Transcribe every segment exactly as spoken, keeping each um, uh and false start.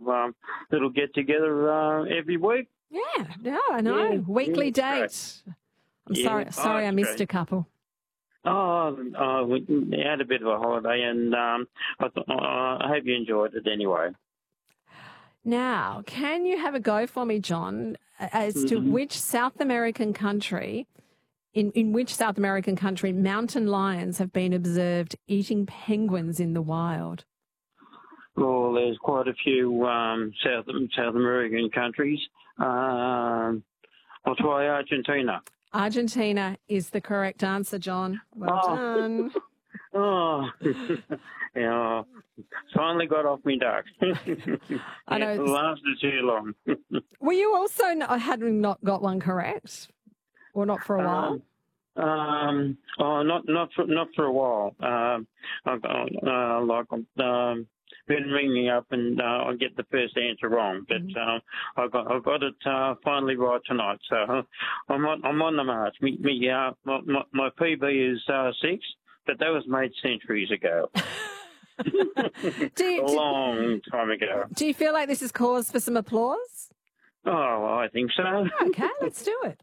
um, little get-together uh, every week. Yeah, no, I know. Yeah, Weekly yeah, date. I'm Yeah, sorry, oh, sorry I it's missed great. a couple. Oh, uh, we had a bit of a holiday, and um, I, th- uh, I hope you enjoyed it anyway. Now, can you have a go for me, John, as to Mhm. which South American country, in, in which South American country mountain lions have been observed eating penguins in the wild? Well, there's quite a few um, South South American countries. Um, I'll try Argentina. Argentina is the correct answer, John. Well Oh. done. Oh, yeah, finally got off my duck. I know. It lasted too long. Were you also not, hadn't not got one correct, or not for a while? Um, um, oh, not not for not for a while. Um, I've got, uh, like um, been ringing up and uh, I get the first answer wrong, but um, I got I got it uh, finally right tonight. So I'm on I'm on the march. Me, me, uh, my, my my P B is uh, six, but that was made centuries ago. do you, a do, long time ago. do you feel like this is cause for some applause? Oh, I think so. Okay, let's do it.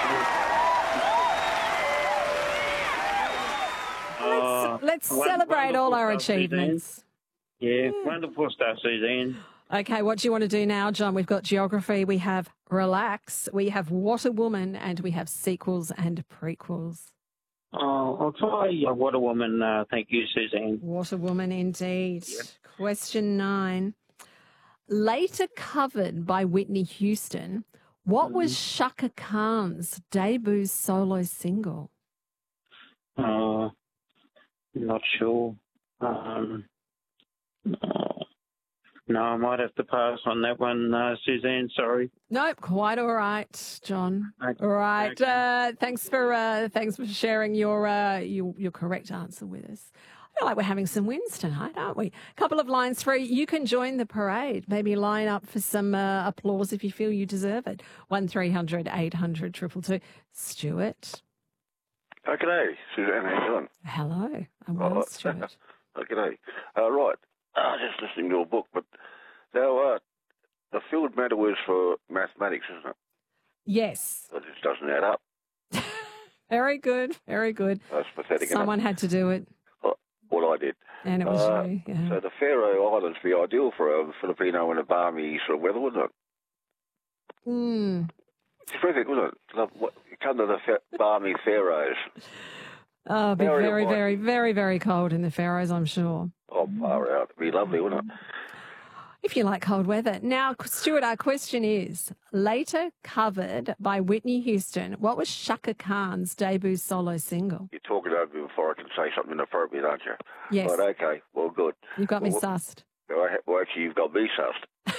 Oh, let's let's won- celebrate all wonderful our stuff, Suzanne. achievements. Yeah, wonderful stuff, Suzanne. Okay, what do you want to do now, John? We've got geography, we have relax, we have what a woman, and we have sequels and prequels. Oh, I'll try uh, What a Woman. Uh, thank you, Suzanne. What a woman indeed. Question nine. Later covered by Whitney Houston, what was Shaka Khan's debut solo single? Uh, not sure. Um, oh, no, I might have to pass on that one, uh, Suzanne. Sorry. Nope, quite all right, John. Okay. All right. Uh, thanks for uh, thanks for sharing your, uh, your your correct answer with us. I feel like we're having some wins tonight, aren't we? A couple of lines free. You can join the parade. Maybe line up for some uh, applause if you feel you deserve it. One three hundred eight hundred two two two. Stuart. Oh, g'day, Suzanne. How you doing? Hello. I'm well, Oh, Stuart. oh, g'day. Uh, right. Uh, just listening to a book, but now uh, the field matter was for mathematics, isn't it? Yes. It just doesn't add up. Very good. Very good. That's pathetic. Someone had to do it, Isn't it? What I did. and it was Uh, you. Yeah. So the Faroe Islands would be ideal for a Filipino in a balmy sort of weather, wouldn't it? Mm. It's perfect, wouldn't it? Love, what, come to the fa- balmy Faroes. Oh, it'd be Very very, white. very, very, very cold in the Faroes, I'm sure. Oh, far out. It'd be lovely, wouldn't it? If you like cold weather. Now, Stuart, our question is, later covered by Whitney Houston, what was Shaka Khan's debut solo single? You're talking over me before I can say something inappropriate, aren't you? Yes. Right, okay. Well, good. You've got me Well, sussed. Well, well, actually, you've got me sussed.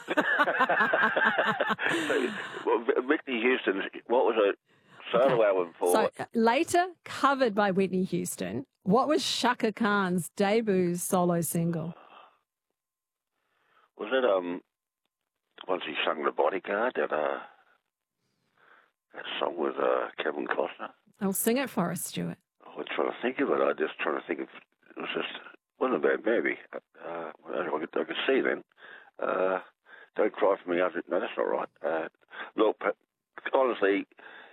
So, well, Whitney Houston, what was a solo album for? So, uh, later covered by Whitney Houston, what was Shaka Khan's debut solo single? Was it um once he sung The Bodyguard, that uh that song with uh Kevin Costner? I'll sing it for us, Stuart. I was trying to think of it. I was just trying to think of it was just wasn't a bad movie. Uh, I could I could see then. Uh, Don't Cry for Me. I said, no, that's not right. Uh, look, but honestly,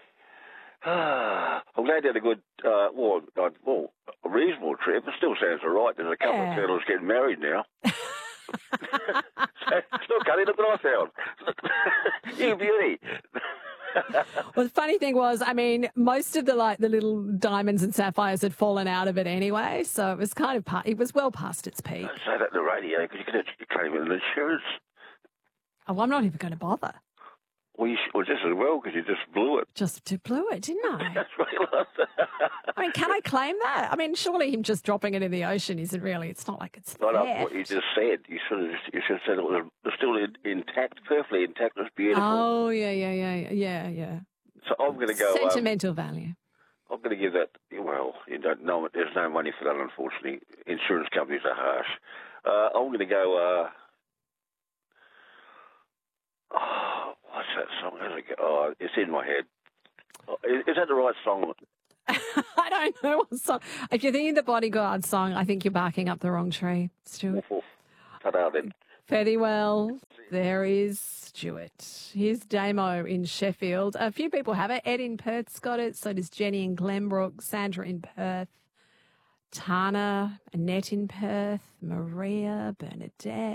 uh, I'm glad you had a good, uh, well, uh, well, a reasonable trip. It still sounds all right. There's a couple Yeah. of turtles getting married now. So, look, Cuddy, look what I found. You beauty. Well, the funny thing was, I mean, most of the like the little diamonds and sapphires had fallen out of it anyway, so it was kind of pa- it was well past its peak. Don't say that on the radio because you can you claim an insurance. Oh, I'm not even going to bother. Well, you should, well, just as well because you just blew it. Just to blew it, didn't I? That's what it was. I mean, can I claim that? I mean, surely him just dropping it in the ocean isn't really. It's not like it's No, no, theft. what you just said. You should have you should have said it was still in, intact, perfectly intact. It was beautiful. Oh yeah, yeah, yeah, yeah, yeah. So I'm going to go. Um, Sentimental value. I'm going to give that. Well, you don't know. There's no money for that, unfortunately. Insurance companies are harsh. Uh, I'm going to go. Uh, oh, what's that song? How's it go? Oh, it's in my head. Oh, is, is that the right song? I don't know what song. If you're thinking the Bodyguard song, I think you're barking up the wrong tree, Stuart. Awful. Ta-da then. Fairly well. There is Stuart. Here's Damo in Sheffield. A few people have it. Ed in Perth's got it. So does Jenny in Glenbrook, Sandra in Perth, Tana, Annette in Perth, Maria, Bernadette.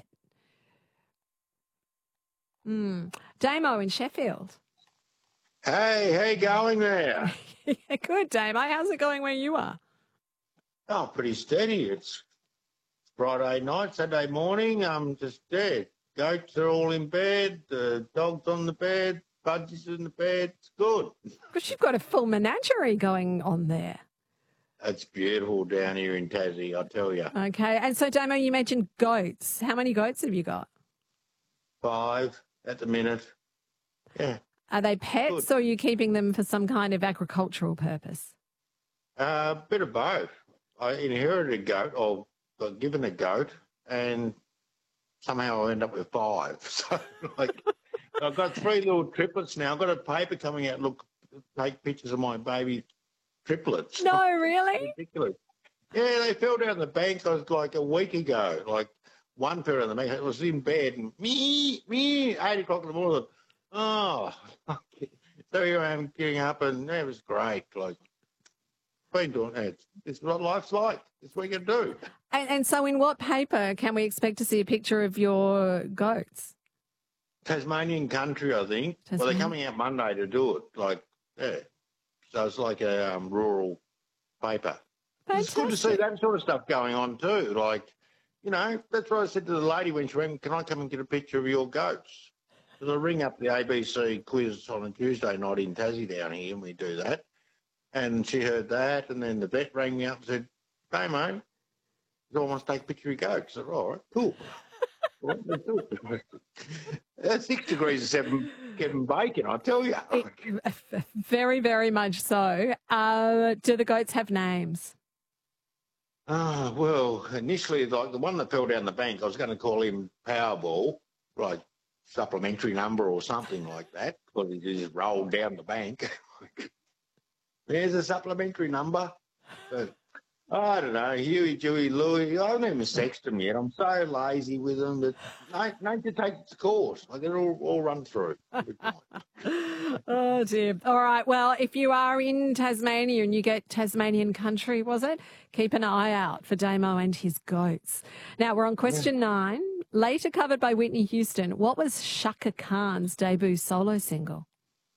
Mm. Damo in Sheffield. Hey, how you going there? Yeah, good, Damo. How's it going where you are? Oh, pretty steady. It's Friday night, Saturday morning. I'm just dead. Goats are all in bed. The dog's on the bed. Budgie's in the bed. It's good. Because you've got a full menagerie going on there. It's beautiful down here in Tassie, I tell you. Okay. And so, Damo, you mentioned goats. How many goats have you got? Five at the minute. Yeah. Are they pets Good. or are you keeping them for some kind of agricultural purpose? A uh, bit of both. I inherited a goat, or got given a goat, and somehow I end up with five. So, like, I've got three little triplets now. I've got a paper coming out, look, take pictures of my baby triplets. No, really? Ridiculous. Yeah, they fell down the bank I was like a week ago. Like, one fell down the bank. It was in bed, and me, me, eight o'clock in the morning. Oh, so here I am getting up, and yeah, it was great. Like, been doing it. It's what life's like. It's what you can do. And, and so in what paper can we expect to see a picture of your goats? Tasmanian Country, I think. Tasmanian. Well, they're coming out Monday to do it. Like, yeah. So it's like a um, rural paper. It's good to see that sort of stuff going on too. Like, you know, that's what I said to the lady when she rang, can I come and get a picture of your goats? Because I ring up the A B C quiz on a Tuesday night in Tassie down here, and we do that. And she heard that, and then the vet rang me up and said, hey, mate, I want to take a picture of your goats. I said, all right, cool. Well, let's do it. That's six degrees of seven Kevin Bacon, I tell you. It, very, very much so. Uh, do the goats have names? Ah, well, initially, like the one that fell down the bank, I was going to call him Powerball, like supplementary number or something like that, because he just rolled down the bank. There's a supplementary number. But, I don't know, Huey, Dewey, Louie. I haven't even sexted them yet. I'm so lazy with them that nature takes its course. I get it all, all run through. Oh, dear. All right. Well, if you are in Tasmania and you get Tasmanian Country, was it? Keep an eye out for Damo and his goats. Now, we're on question yeah. nine. Later covered by Whitney Houston, what was Shaka Khan's debut solo single?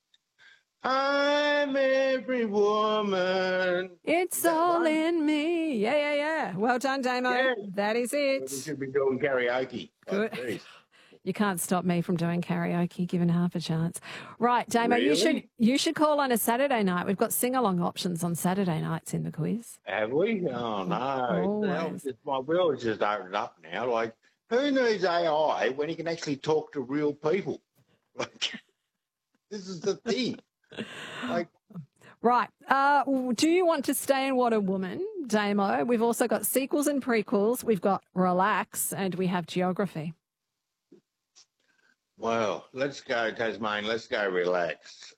I'm every woman. It's all right? In me. Yeah, yeah, yeah. Well done, Damo. Yeah. That is it. We should be doing karaoke. Good. Oh, you can't stop me from doing karaoke, given half a chance. Right, Damo, really? you should you should call on a Saturday night. We've got sing-along options on Saturday nights in the quiz. Have we? Oh, no. Always. My world's just opened up now. Like, who needs A I when you can actually talk to real people? Like, this is the thing. Like, right. Uh, do you want to stay in What a Woman, Damo? We've also got sequels and prequels. We've got Relax, and we have Geography. Well, let's go, Tasmania. Let's go Relax.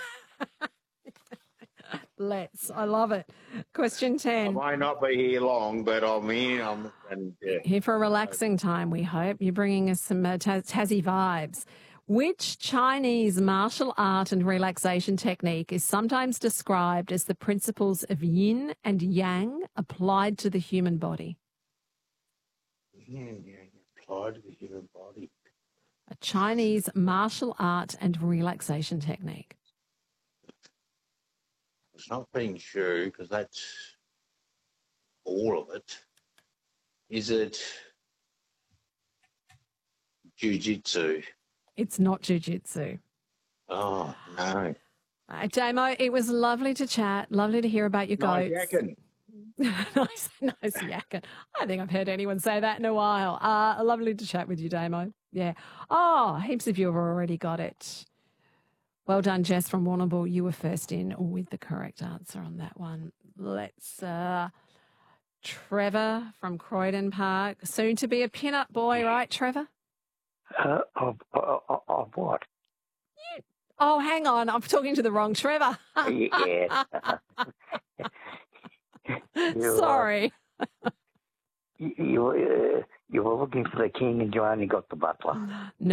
Let's. I love it. Question ten. I might not be here long, but I'm here. I'm and, yeah. Here for a relaxing time, we hope. You're bringing us some uh, Tassie vibes. Which Chinese martial art and relaxation technique is sometimes described as the principles of yin and yang applied to the human body? Yin and yang applied to the human body. A Chinese martial art and relaxation technique. It's not being sure because that's all of it. Is it jiu-jitsu? It's not jiu-jitsu. Oh, no. Uh, Damo, it was lovely to chat. Lovely to hear about your Nice goats. yakking. nice, nice yakking. I think I've heard anyone say that in a while. Uh, lovely to chat with you, Damo. Yeah. Oh, heaps of you have already got it. Well done, Jess from Warrnambool. You were first in with the correct answer on that one. Let's... Uh, Trevor from Croydon Park. Soon to be a pin-up boy, right, Trevor? Uh, of, of, of what? Yeah. Oh, hang on. I'm talking to the wrong Trevor. Yes. Sorry. Uh, you, uh, You were looking for the king and you only got the butler. No.